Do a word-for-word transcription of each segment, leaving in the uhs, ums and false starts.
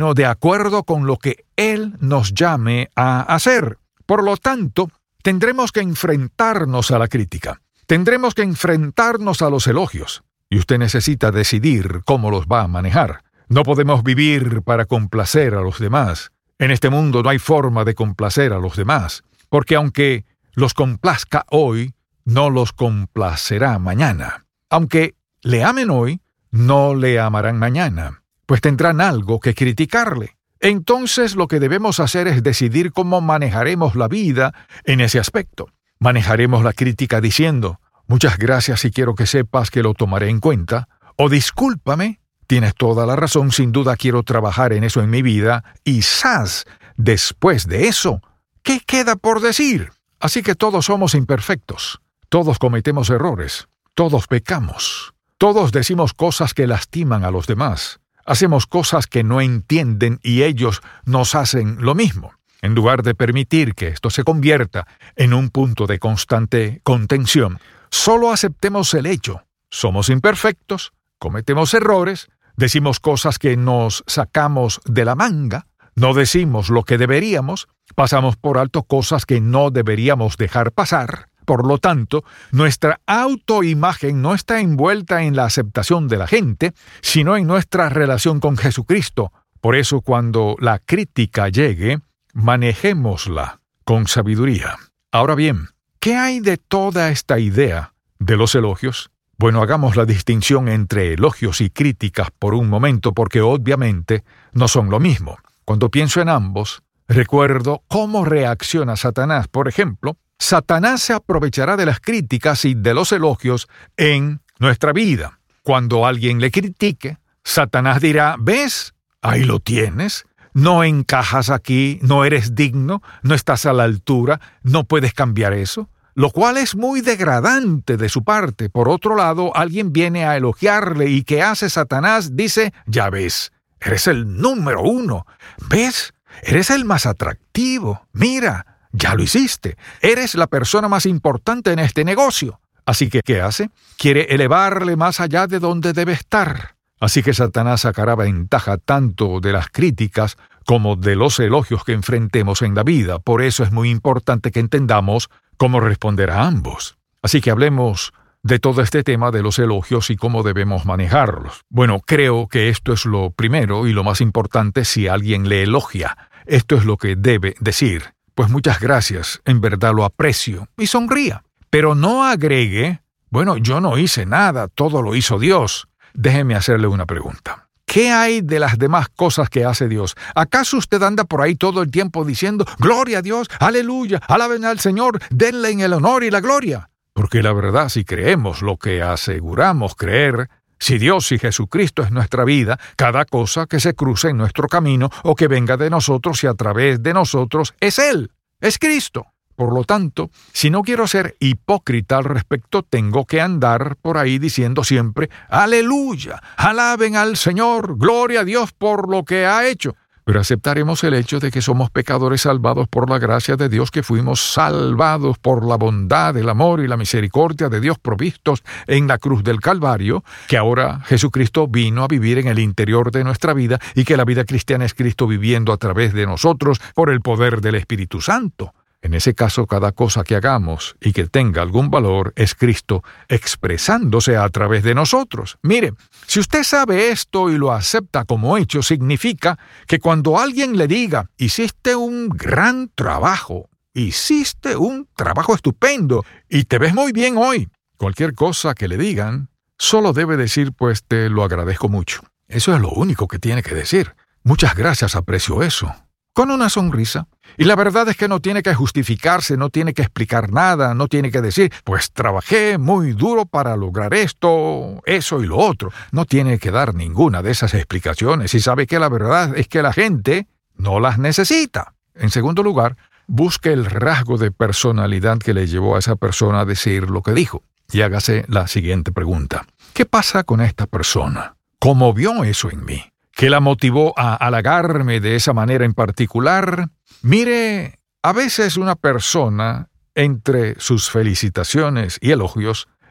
sino de acuerdo con lo que Él nos llame a hacer. Por lo tanto, tendremos que enfrentarnos a la crítica. Tendremos que enfrentarnos a los elogios. Y usted necesita decidir cómo los va a manejar. No podemos vivir para complacer a los demás. En este mundo no hay forma de complacer a los demás, porque aunque los complazca hoy, no los complacerá mañana. Aunque le amen hoy, no le amarán mañana, pues tendrán algo que criticarle. Entonces lo que debemos hacer es decidir cómo manejaremos la vida en ese aspecto. Manejaremos la crítica diciendo, muchas gracias y quiero que sepas que lo tomaré en cuenta, o discúlpame, tienes toda la razón, sin duda quiero trabajar en eso en mi vida, y ¡zas! Después de eso, ¿qué queda por decir? Así que todos somos imperfectos, todos cometemos errores, todos pecamos, todos decimos cosas que lastiman a los demás, hacemos cosas que no entienden y ellos nos hacen lo mismo. En lugar de permitir que esto se convierta en un punto de constante contención, solo aceptemos el hecho. Somos imperfectos, cometemos errores, decimos cosas que nos sacamos de la manga, no decimos lo que deberíamos, pasamos por alto cosas que no deberíamos dejar pasar. Por lo tanto, nuestra autoimagen no está envuelta en la aceptación de la gente, sino en nuestra relación con Jesucristo. Por eso, cuando la crítica llegue, manejémosla con sabiduría. Ahora bien, ¿qué hay de toda esta idea de los elogios? Bueno, hagamos la distinción entre elogios y críticas por un momento, porque obviamente no son lo mismo. Cuando pienso en ambos, recuerdo cómo reacciona Satanás. Por ejemplo, Satanás se aprovechará de las críticas y de los elogios en nuestra vida. Cuando alguien le critique, Satanás dirá, ¿ves? Ahí lo tienes. No encajas aquí, no eres digno, no estás a la altura, no puedes cambiar eso. Lo cual es muy degradante de su parte. Por otro lado, alguien viene a elogiarle y ¿qué hace Satanás? Dice, ya ves, eres el número uno. ¿Ves? Eres el más atractivo. Mira, ya lo hiciste. Eres la persona más importante en este negocio. Así que, ¿qué hace? Quiere elevarle más allá de donde debe estar. Así que Satanás sacará ventaja tanto de las críticas como de los elogios que enfrentemos en la vida. Por eso es muy importante que entendamos cómo responder a ambos. Así que hablemos de todo este tema de los elogios y cómo debemos manejarlos. Bueno, creo que esto es lo primero y lo más importante si alguien le elogia. Esto es lo que debe decir. Pues muchas gracias, en verdad lo aprecio, y sonría. Pero no agregue, bueno, yo no hice nada, todo lo hizo Dios. Déjeme hacerle una pregunta. ¿Qué hay de las demás cosas que hace Dios? ¿Acaso usted anda por ahí todo el tiempo diciendo, gloria a Dios, aleluya, alaben al Señor, denle en el honor y la gloria? Porque la verdad, si creemos lo que aseguramos creer, si Dios y Jesucristo es nuestra vida, cada cosa que se cruce en nuestro camino o que venga de nosotros y a través de nosotros es Él, es Cristo. Por lo tanto, si no quiero ser hipócrita al respecto, tengo que andar por ahí diciendo siempre, aleluya, alaben al Señor, gloria a Dios por lo que ha hecho. Pero aceptaremos el hecho de que somos pecadores salvados por la gracia de Dios, que fuimos salvados por la bondad, el amor y la misericordia de Dios provistos en la cruz del Calvario, que ahora Jesucristo vino a vivir en el interior de nuestra vida y que la vida cristiana es Cristo viviendo a través de nosotros por el poder del Espíritu Santo. En ese caso, cada cosa que hagamos y que tenga algún valor es Cristo expresándose a través de nosotros. Mire, si usted sabe esto y lo acepta como hecho, significa que cuando alguien le diga, hiciste un gran trabajo, hiciste un trabajo estupendo y te ves muy bien hoy, cualquier cosa que le digan, solo debe decir, pues te lo agradezco mucho. Eso es lo único que tiene que decir. Muchas gracias, aprecio eso. Con una sonrisa. Y la verdad es que no tiene que justificarse, no tiene que explicar nada, no tiene que decir, pues trabajé muy duro para lograr esto, eso y lo otro. No tiene que dar ninguna de esas explicaciones y sabe que la verdad es que la gente no las necesita. En segundo lugar, busque el rasgo de personalidad que le llevó a esa persona a decir lo que dijo. Y hágase la siguiente pregunta. ¿Qué pasa con esta persona? ¿Cómo vio eso en mí? ¿Qué la motivó a halagarme de esa manera en particular? Mire, a veces una persona, entre sus felicitaciones y elogios,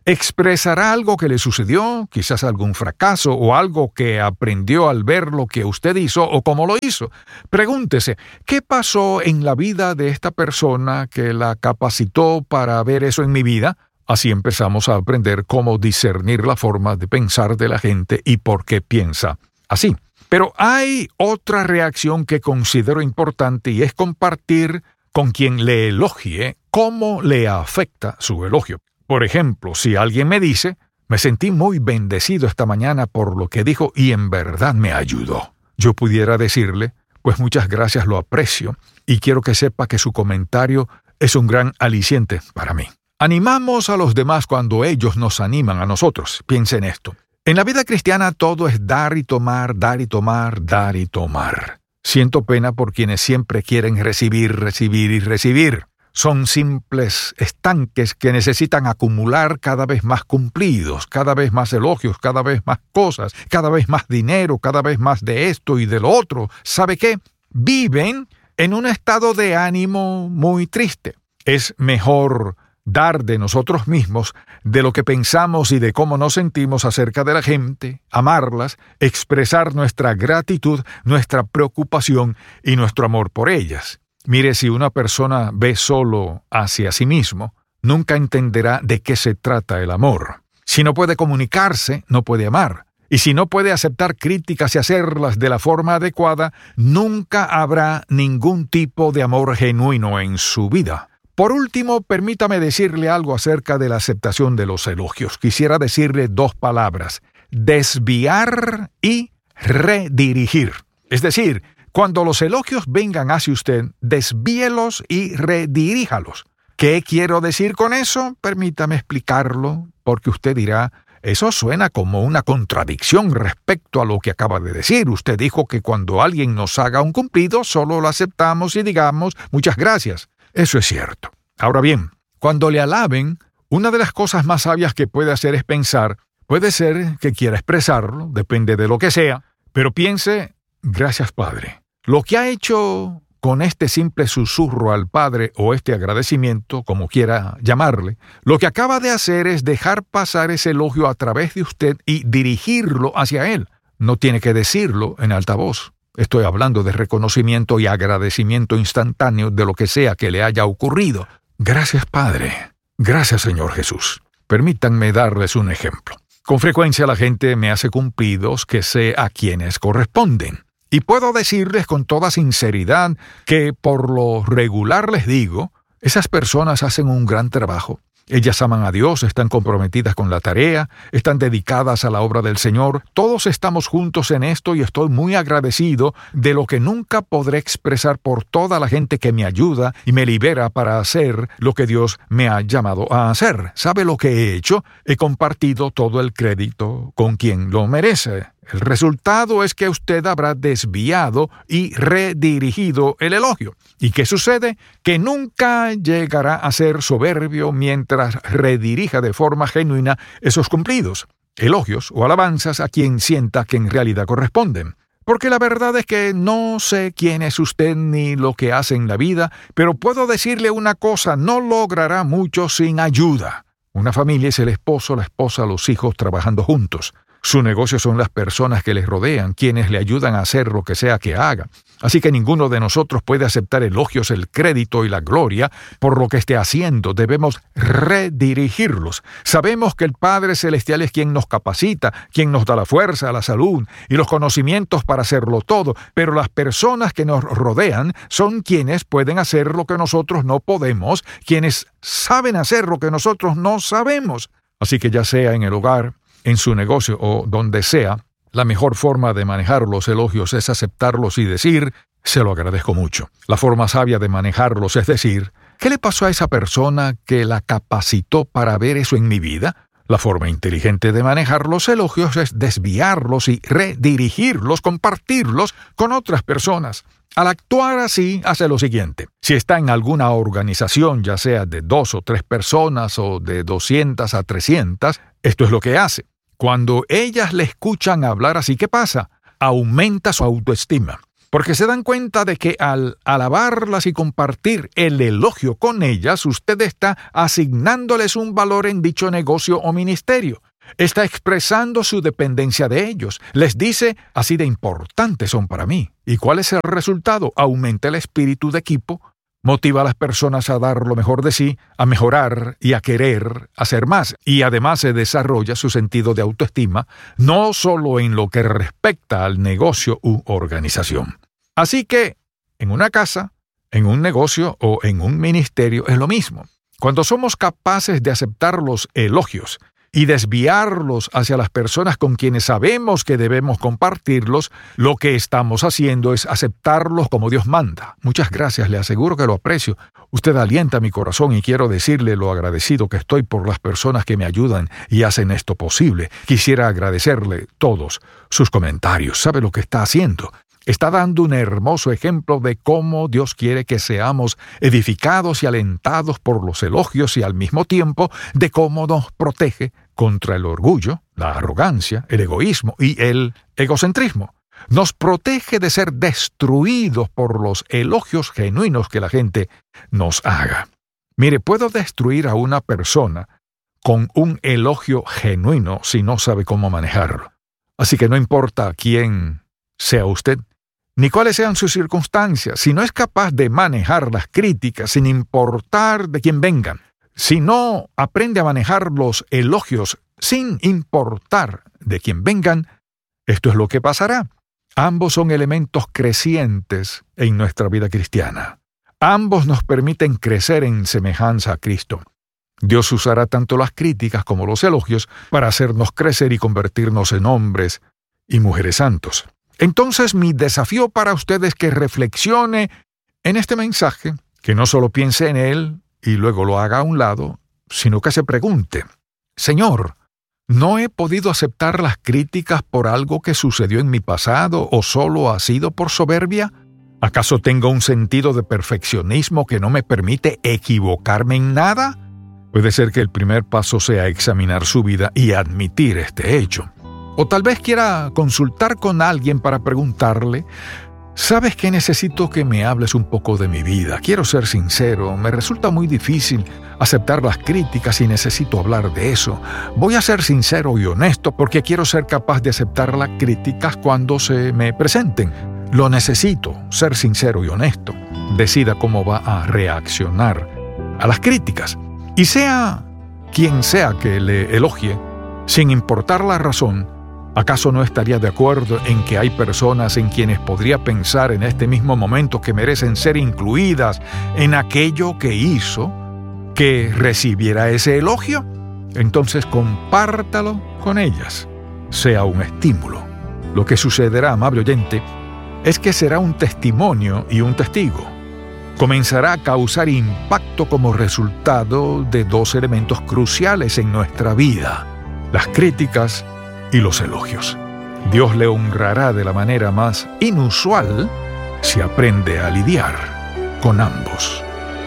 Expresará algo que le sucedió, quizás algún fracaso o algo que aprendió al ver lo que usted hizo o cómo lo hizo. Pregúntese, ¿qué pasó en la vida de esta persona que la capacitó para ver eso en mi vida? Así empezamos a aprender cómo discernir la forma de pensar de la gente y por qué piensa así. Pero hay otra reacción que considero importante y es compartir con quien le elogie cómo le afecta su elogio. Por ejemplo, si alguien me dice, me sentí muy bendecido esta mañana por lo que dijo y en verdad me ayudó. Yo pudiera decirle, pues muchas gracias, lo aprecio y quiero que sepa que su comentario es un gran aliciente para mí. Animamos a los demás cuando ellos nos animan a nosotros. Piensen esto. En la vida cristiana todo es dar y tomar, dar y tomar, dar y tomar. Siento pena por quienes siempre quieren recibir, recibir y recibir. Son simples estanques que necesitan acumular cada vez más cumplidos, cada vez más elogios, cada vez más cosas, cada vez más dinero, cada vez más de esto y de lo otro. ¿Sabe qué? Viven en un estado de ánimo muy triste. Es mejor dar de nosotros mismos, de lo que pensamos y de cómo nos sentimos acerca de la gente, amarlas, expresar nuestra gratitud, nuestra preocupación y nuestro amor por ellas. Mire, si una persona ve solo hacia sí mismo, nunca entenderá de qué se trata el amor. Si no puede comunicarse, no puede amar. Y si no puede aceptar críticas y hacerlas de la forma adecuada, nunca habrá ningún tipo de amor genuino en su vida. Por último, permítame decirle algo acerca de la aceptación de los elogios. Quisiera decirle dos palabras: desviar y redirigir. Es decir, cuando los elogios vengan hacia usted, desvíelos y rediríjalos. ¿Qué quiero decir con eso? Permítame explicarlo, porque usted dirá, eso suena como una contradicción respecto a lo que acaba de decir. Usted dijo que cuando alguien nos haga un cumplido, solo lo aceptamos y digamos, muchas gracias. Eso es cierto. Ahora bien, cuando le alaben, una de las cosas más sabias que puede hacer es pensar, puede ser que quiera expresarlo, depende de lo que sea, pero piense, gracias Padre. Lo que ha hecho con este simple susurro al Padre o este agradecimiento, como quiera llamarle, lo que acaba de hacer es dejar pasar ese elogio a través de usted y dirigirlo hacia Él. No tiene que decirlo en alta voz. Estoy hablando de reconocimiento y agradecimiento instantáneo de lo que sea que le haya ocurrido. Gracias, Padre. Gracias, Señor Jesús. Permítanme darles un ejemplo. Con frecuencia la gente me hace cumplidos que sé a quienes corresponden. Y puedo decirles con toda sinceridad que por lo regular les digo, esas personas hacen un gran trabajo. Ellas aman a Dios, están comprometidas con la tarea, están dedicadas a la obra del Señor. Todos estamos juntos en esto y estoy muy agradecido de lo que nunca podré expresar por toda la gente que me ayuda y me libera para hacer lo que Dios me ha llamado a hacer. ¿Sabe lo que he hecho? He compartido todo el crédito con quien lo merece. El resultado es que usted habrá desviado y redirigido el elogio. ¿Y qué sucede? Que nunca llegará a ser soberbio mientras redirija de forma genuina esos cumplidos, elogios o alabanzas a quien sienta que en realidad corresponden. Porque la verdad es que no sé quién es usted ni lo que hace en la vida, pero puedo decirle una cosa, no logrará mucho sin ayuda. Una familia es el esposo, la esposa, los hijos trabajando juntos. Su negocio son las personas que les rodean, quienes le ayudan a hacer lo que sea que haga. Así que ninguno de nosotros puede aceptar elogios, el crédito y la gloria por lo que esté haciendo. Debemos redirigirlos. Sabemos que el Padre Celestial es quien nos capacita, quien nos da la fuerza, la salud y los conocimientos para hacerlo todo, pero las personas que nos rodean son quienes pueden hacer lo que nosotros no podemos, quienes saben hacer lo que nosotros no sabemos. Así que ya sea en el hogar, en su negocio o donde sea, la mejor forma de manejar los elogios es aceptarlos y decir, se lo agradezco mucho. La forma sabia de manejarlos es decir, ¿qué le pasó a esa persona que la capacitó para ver eso en mi vida? La forma inteligente de manejar los elogios es desviarlos y redirigirlos, compartirlos con otras personas. Al actuar así, hace lo siguiente. Si está en alguna organización, ya sea de dos o tres personas o de doscientas a trescientas, esto es lo que hace. Cuando ellas le escuchan hablar así, ¿qué pasa? Aumenta su autoestima. porque se dan cuenta de que al alabarlas y compartir el elogio con ellas, usted está asignándoles un valor en dicho negocio o ministerio. Está expresando su dependencia de ellos. Les dice, así de importantes son para mí. ¿Y cuál es el resultado? Aumenta el espíritu de equipo, motiva a las personas a dar lo mejor de sí, a mejorar y a querer hacer más. Y además se desarrolla su sentido de autoestima, no solo en lo que respecta al negocio u organización. Así que, en una casa, en un negocio o en un ministerio es lo mismo. Cuando somos capaces de aceptar los elogios y desviarlos hacia las personas con quienes sabemos que debemos compartirlos, lo que estamos haciendo es aceptarlos como Dios manda. Muchas gracias, le aseguro que lo aprecio. Usted alienta mi corazón y quiero decirle lo agradecido que estoy por las personas que me ayudan y hacen esto posible. Quisiera agradecerle todos sus comentarios. ¿Sabe lo que está haciendo? Está dando un hermoso ejemplo de cómo Dios quiere que seamos edificados y alentados por los elogios y al mismo tiempo de cómo nos protege contra el orgullo, la arrogancia, el egoísmo y el egocentrismo. Nos protege de ser destruidos por los elogios genuinos que la gente nos haga. Mire, puedo destruir a una persona con un elogio genuino si no sabe cómo manejarlo. Así que no importa quién sea usted, ni cuáles sean sus circunstancias, si no es capaz de manejar las críticas sin importar de quién vengan, si no aprende a manejar los elogios sin importar de quién vengan, esto es lo que pasará. Ambos son elementos crecientes en nuestra vida cristiana. Ambos nos permiten crecer en semejanza a Cristo. Dios usará tanto las críticas como los elogios para hacernos crecer y convertirnos en hombres y mujeres santos. Entonces, mi desafío para usted es que reflexione en este mensaje, que no solo piense en él y luego lo haga a un lado, sino que se pregunte, Señor, ¿no he podido aceptar las críticas por algo que sucedió en mi pasado o solo ha sido por soberbia? ¿Acaso tengo un sentido de perfeccionismo que no me permite equivocarme en nada? Puede ser que el primer paso sea examinar su vida y admitir este hecho. O tal vez quiera consultar con alguien para preguntarle, ¿sabes que necesito que me hables un poco de mi vida? Quiero ser sincero, me resulta muy difícil aceptar las críticas y necesito hablar de eso. Voy a ser sincero y honesto porque quiero ser capaz de aceptar las críticas cuando se me presenten. Lo necesito, ser sincero y honesto. Decida cómo va a reaccionar a las críticas. Y sea quien sea que le elogie, sin importar la razón, ¿acaso no estaría de acuerdo en que hay personas en quienes podría pensar en este mismo momento que merecen ser incluidas en aquello que hizo, que recibiera ese elogio? Entonces compártalo con ellas. Sea un estímulo. Lo que sucederá, amable oyente, es que será un testimonio y un testigo. Comenzará a causar impacto como resultado de dos elementos cruciales en nuestra vida: las críticas y los elogios. Dios le honrará de la manera más inusual si aprende a lidiar con ambos.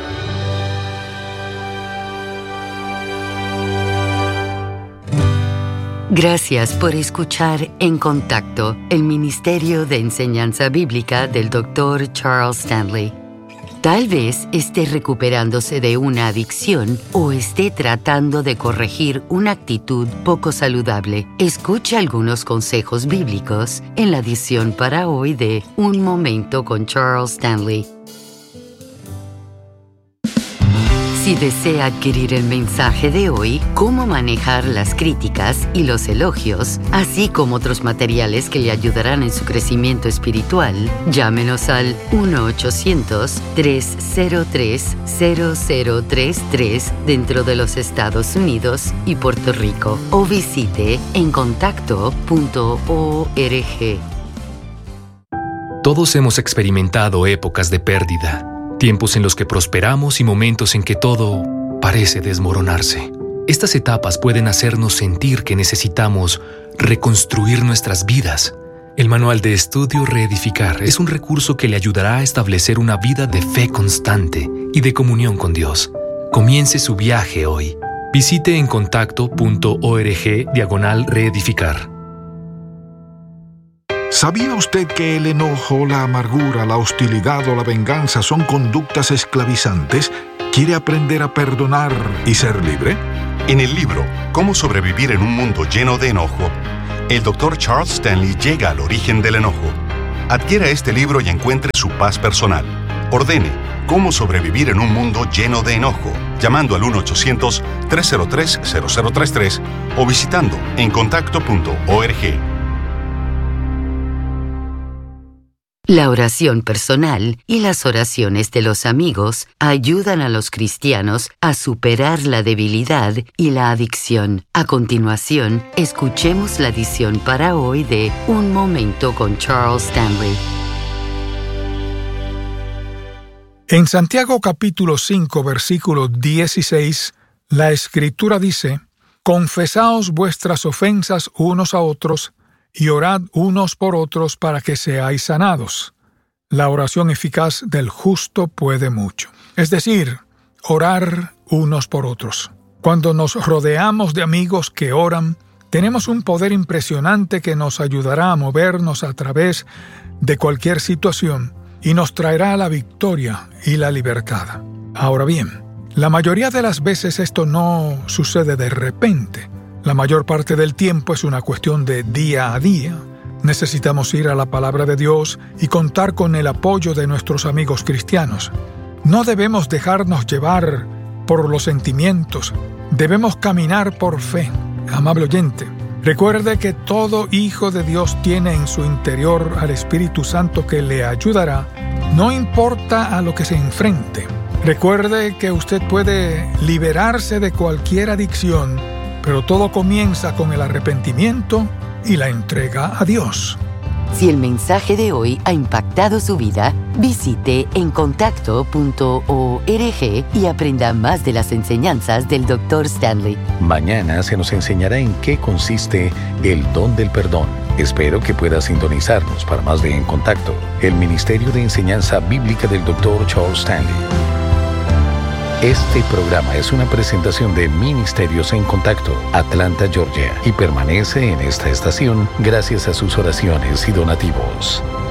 Gracias por escuchar En Contacto, el Ministerio de Enseñanza Bíblica del doctor Charles Stanley. Tal vez esté recuperándose de una adicción o esté tratando de corregir una actitud poco saludable. Escucha algunos consejos bíblicos en la edición para hoy de Un Momento con Charles Stanley. Si desea adquirir el mensaje de hoy, cómo manejar las críticas y los elogios, así como otros materiales que le ayudarán en su crecimiento espiritual, llámenos al uno ochocientos, tres cero tres, cero cero tres tres dentro de los Estados Unidos y Puerto Rico o visite en contacto punto org. Todos hemos experimentado épocas de pérdida. Tiempos en los que prosperamos y momentos en que todo parece desmoronarse. Estas etapas pueden hacernos sentir que necesitamos reconstruir nuestras vidas. El Manual de Estudio Reedificar es un recurso que le ayudará a establecer una vida de fe constante y de comunión con Dios. Comience su viaje hoy. Visite en contacto punto org diagonal reedificar. ¿Sabía usted que el enojo, la amargura, la hostilidad o la venganza son conductas esclavizantes? ¿Quiere aprender a perdonar y ser libre? En el libro Cómo sobrevivir en un mundo lleno de enojo, el doctor Charles Stanley llega al origen del enojo. Adquiera este libro y encuentre su paz personal. Ordene Cómo sobrevivir en un mundo lleno de enojo, llamando al uno ochocientos, tres cero tres, cero cero tres tres o visitando encontacto punto org. La oración personal y las oraciones de los amigos ayudan a los cristianos a superar la debilidad y la adicción. A continuación, escuchemos la edición para hoy de Un Momento con Charles Stanley. En Santiago capítulo cinco, versículo dieciséis, la Escritura dice: «Confesaos vuestras ofensas unos a otros, y orad unos por otros para que seáis sanados. La oración eficaz del justo puede mucho». Es decir, orar unos por otros. Cuando nos rodeamos de amigos que oran, tenemos un poder impresionante que nos ayudará a movernos a través de cualquier situación y nos traerá la victoria y la libertad. Ahora bien, la mayoría de las veces esto no sucede de repente. La mayor parte del tiempo es una cuestión de día a día. Necesitamos ir a la palabra de Dios y contar con el apoyo de nuestros amigos cristianos. No debemos dejarnos llevar por los sentimientos. Debemos caminar por fe. Amable oyente, recuerde que todo hijo de Dios tiene en su interior al Espíritu Santo que le ayudará, no importa a lo que se enfrente. Recuerde que usted puede liberarse de cualquier adicción, pero todo comienza con el arrepentimiento y la entrega a Dios. Si el mensaje de hoy ha impactado su vida, visite encontacto punto org y aprenda más de las enseñanzas del doctor Stanley. Mañana se nos enseñará en qué consiste el don del perdón. Espero que pueda sintonizarnos para más de En Contacto, el Ministerio de Enseñanza Bíblica del doctor Charles Stanley. Este programa es una presentación de Ministerios en Contacto, Atlanta, Georgia, y permanece en esta estación gracias a sus oraciones y donativos.